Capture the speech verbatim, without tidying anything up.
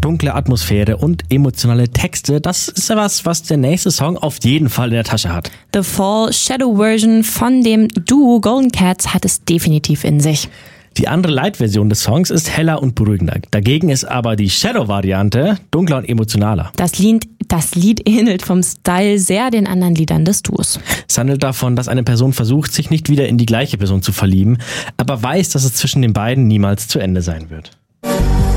Dunkle Atmosphäre und emotionale Texte, das ist ja was, was der nächste Song auf jeden Fall in der Tasche hat. The Fall Shadow Version von dem Duo Golden Cats hat es definitiv in sich. Die andere Light-Version des Songs ist heller und beruhigender. Dagegen ist aber die Shadow-Variante dunkler und emotionaler. Das Lied, das Lied ähnelt vom Style sehr den anderen Liedern des Duos. Es handelt davon, dass eine Person versucht, sich nicht wieder in die gleiche Person zu verlieben, aber weiß, dass es zwischen den beiden niemals zu Ende sein wird.